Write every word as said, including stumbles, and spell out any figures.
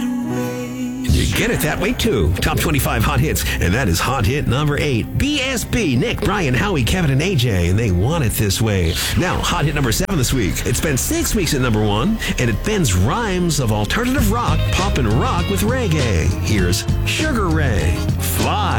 that way. You get it that way, too. Top twenty-five hot hits, and that is hot hit number eight. B S B, Nick, Brian, Howie, Kevin, and A J, and they want it this way. Now, hot hit number seven this week. It's been six weeks at number one, and it bends rhymes of alternative rock, pop, and rock with reggae. Here's Sugar Ray, Fly.